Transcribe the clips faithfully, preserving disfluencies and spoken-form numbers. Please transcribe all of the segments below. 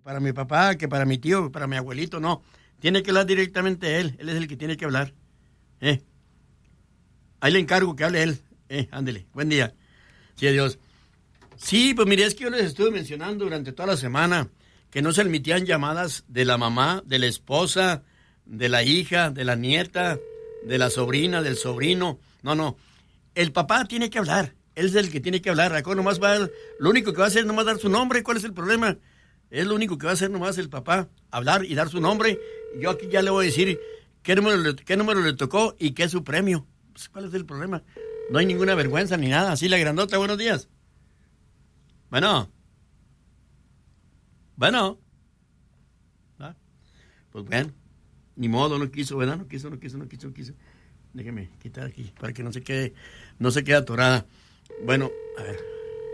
para mi papá, que para mi tío, que para mi abuelito, no. Tiene que hablar directamente él. Él es el que tiene que hablar. Eh. Ahí le encargo que hable él. Eh, ándele. Buen día. Sí, adiós. Sí, pues mire, es que yo les estuve mencionando durante toda la semana que no se emitían llamadas de la mamá, de la esposa, de la hija, de la nieta, de la sobrina, del sobrino. No, no. El papá tiene que hablar. Él es el que tiene que hablar. Acá nomás va, lo único que va a hacer es nomás dar su nombre. ¿Cuál es el problema? Es lo único que va a hacer nomás el papá, hablar y dar su nombre. Yo aquí ya le voy a decir qué número le, qué número le tocó y qué es su premio. Pues, ¿cuál es el problema? No hay ninguna vergüenza ni nada. Así la grandota, buenos días. Bueno. Bueno. ¿Ah? Pues bueno, ni modo, no quiso, ¿verdad? No quiso, no quiso, no quiso, no quiso. Déjeme quitar aquí para que no se quede, no se quede atorada. Bueno, a ver.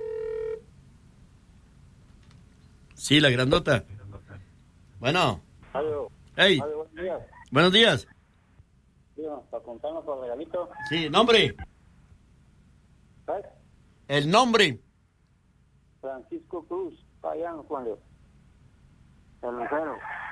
Sí, la grandota. Bueno. Aló. Hey. Aló, buenos días. Buenos días. Sí, para contarnos por regalito. Sí, nombre. ¿Sabes? El nombre. Francisco Cruz, allá en Juan León. El lucero.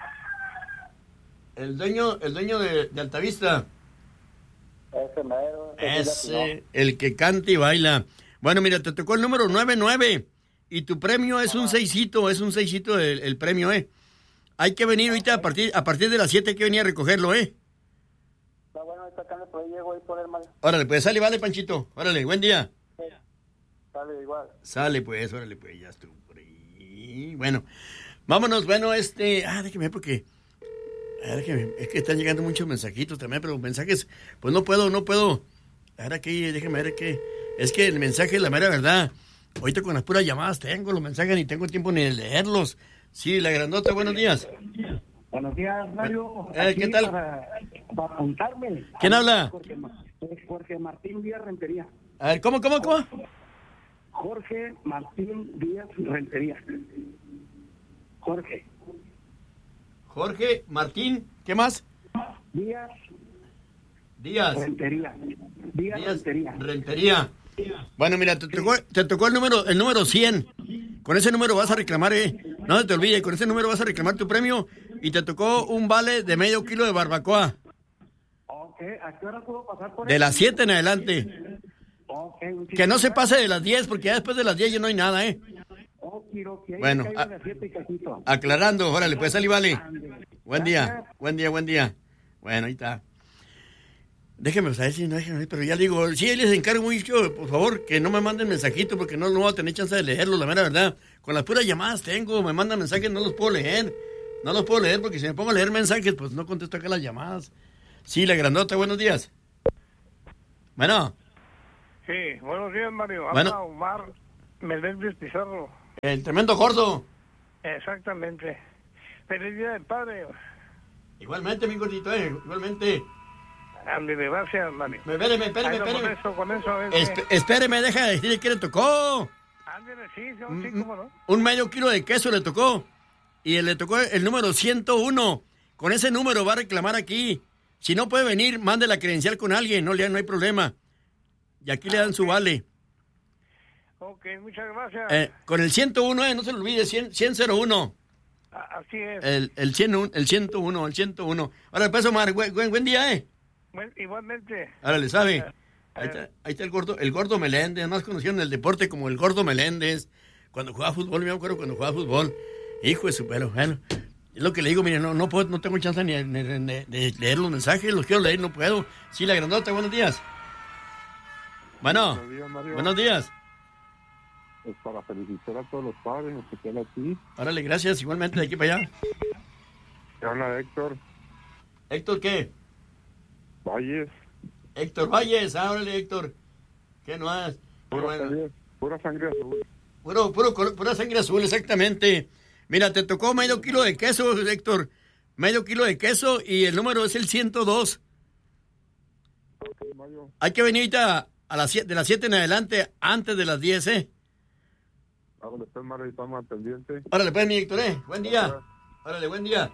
El dueño, el dueño de, de Altavista. Ese mero. Ese, el que canta y baila. Bueno, mira, te tocó el número nueve nueve. Y tu premio es un seisito, es un seisito el, el premio, ¿eh? Hay que venir ahorita a partir, a partir de las siete, hay que venir a recogerlo, ¿eh? Está bueno, ahorita acá por ahí llego ahí por el mal. Órale, pues, sale, vale, Panchito. Órale, buen día. Sí. Sale igual. Sale, pues, órale, pues, ya estuvo por ahí. Bueno, vámonos, bueno, este... Ah, déjeme ver porque... Ah, déjeme, es que están llegando muchos mensajitos también, pero mensajes... Pues no puedo, no puedo... Ahora que, déjeme ver que... Es que el mensaje es la mera verdad. Ahorita con las puras llamadas tengo los mensajes, ni tengo tiempo ni de leerlos. Sí, la grandota, buenos días. Buenos días, Mario. Eh, ¿Qué tal? Para, para apuntarme. ¿Quién habla? Jorge, Jorge Martín Díaz Rentería. A ver, ¿cómo, cómo, cómo? Jorge Martín Díaz Rentería. Jorge. Jorge Martín, ¿qué más? Díaz. Díaz. Rentería. Díaz, Díaz Rentería. Rentería. Bueno, mira, te tocó, te tocó el número el número cien. Con ese número vas a reclamar, eh. No se te olvide, con ese número vas a reclamar tu premio y te tocó un vale de medio kilo de barbacoa. Ok, ¿a qué hora puedo pasar por De él? las siete en adelante. Okay, Que no se pase de las diez, porque ya después de las diez ya no hay nada, ¿eh? Okay, okay. Bueno, a, aclarando, órale, pues sale y vale. Buen día, buen día, buen día. Bueno, ahí está. Déjeme saber si no, déjeme, pero ya digo, sí, les encargo mucho, por favor, que no me manden mensajitos porque no, no voy a tener chance de leerlos, la mera verdad. Con las puras llamadas tengo, me mandan mensajes, no los puedo leer. No los puedo leer porque si me pongo a leer mensajes, pues no contesto acá las llamadas. Sí, la grandota, buenos días. Bueno. Sí, buenos días, Mario. Bueno. Habla Omar Meléndez Pizarro. El tremendo gordo. Exactamente. Feliz Día del Padre. Igualmente, mi gordito, eh, igualmente. Ándale, gracias, Mario. Espéreme, espéreme, Ay, no, espéreme. Con eso, con eso. Este... Esp- espéreme, deja de decirle que le tocó. Ándale, sí, sí, sí, cómo no. Un medio kilo de queso le tocó. Y le tocó el número ciento uno. Con ese número va a reclamar aquí. Si no puede venir, mande la credencial con alguien, no, le, no hay problema. Y aquí le dan su vale. Ok, muchas gracias. Eh, con el ciento uno, eh, no se lo olvide, cien, cien cero uno. Así es. El, el, cien, el ciento uno, el ciento uno. Ahora, pues, Omar, buen, buen, buen día, ¿eh? Bueno, igualmente. Ahora le sabe. Eh, Ahí está, ahí está el gordo, el gordo Meléndez, más conocido en el deporte como el gordo Meléndez. Cuando jugaba fútbol, me acuerdo cuando jugaba fútbol. Hijo de su pelo, bueno. Es lo que le digo, mire, no, no puedo, no tengo chance ni de, de, de, de leer los mensajes, los quiero leer, no puedo. Sí, la grandota, buenos días. Bueno, buenos días, Mario. Buenos días. Es para felicitar a todos los padres, en especial a ti. Órale, gracias, igualmente, de aquí para allá. Te habla Héctor. ¿Héctor qué? Valles. Héctor Valles, ah, órale, Héctor. ¿Qué no es? Pura, Bueno. sangre, pura sangre azul. Puro, puro, color- pura sangre azul, exactamente. Mira, te tocó medio kilo de queso, Héctor. Medio kilo de queso y el número es el ciento dos. Okay, Mario. Hay que venir ahorita a las siete, de las siete en adelante, antes de las diez, ¿eh? Hágale, pues, Mario, y estamos al pendiente. Órale, pues, mi Héctor, ¿eh? Buen día. Órale, buen día.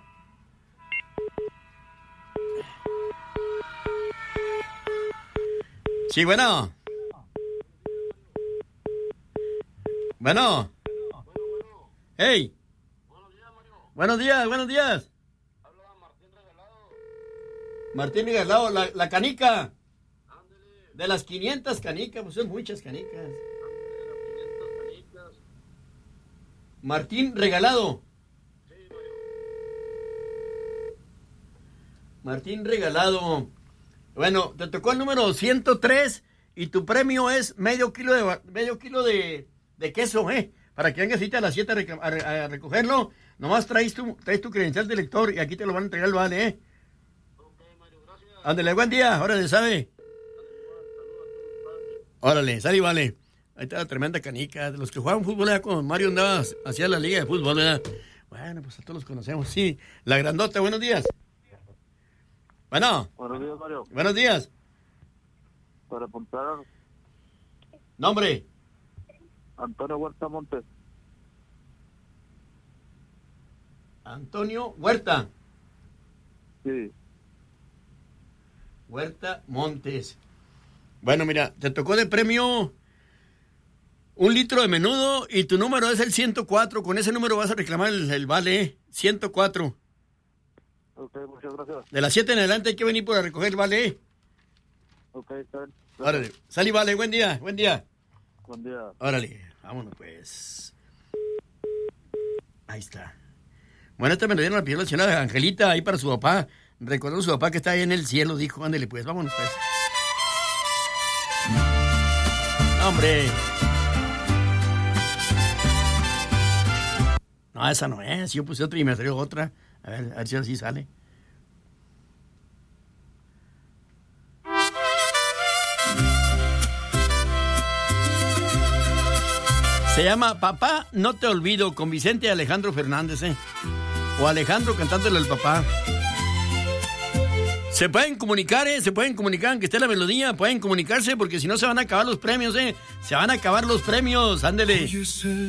Sí, bueno. Bueno. Hey. Buenos días, buenos días. Habla Martín Regalado. Martín Regalado, la, la canica. De las quinientas canicas, pues son muchas canicas. Martín Regalado. Sí, Mario. Martín Regalado. Bueno, te tocó el número ciento tres y tu premio es medio kilo de medio kilo de, de queso, ¿eh? Para que vengas ahorita a las siete a, reclam- a, a recogerlo. Nomás traes tu, traes tu credencial de lector y aquí te lo van a entregar el vale, ¿eh? Ok, Mario, gracias. Ándale, buen día, órale, ¿sabe? Órale, sale y vale. Ahí está la tremenda canica. De los que jugaban fútbol, ya con Mario andaba hacia la liga de fútbol, ¿verdad? Bueno, pues a todos los conocemos, sí. La grandota, buenos días. Bueno, Buenos días, Mario. buenos días. Para apuntar Nombre. Antonio Huerta Montes. Antonio Huerta. Sí. Huerta Montes. Bueno, mira, te tocó de premio un litro de menudo y tu número es el ciento cuatro. Con ese número vas a reclamar el, el vale, ¿eh? ciento cuatro. Ok, muchas gracias. De las siete en adelante hay que venir para recoger el vale, ¿eh? Ok, está bien. Órale, sal y vale, buen día, buen día. Buen día. Órale, vámonos pues. Ahí está. Bueno, esta melodía nos la pidió la señora Angelita ahí para su papá. Recordó a su papá que está ahí en el cielo, dijo, ándale pues, vámonos pues. ¡Hombre! No, esa no es. Yo puse otra y me salió otra. A ver, a ver si así sale. Se llama Papá, no te olvido, con Vicente y Alejandro Fernández, ¿eh? O Alejandro cantándole al papá. Se pueden comunicar, ¿eh? Se pueden comunicar, aunque esté la melodía, pueden comunicarse, porque si no se van a acabar los premios, ¿eh? Se van a acabar los premios, ándele.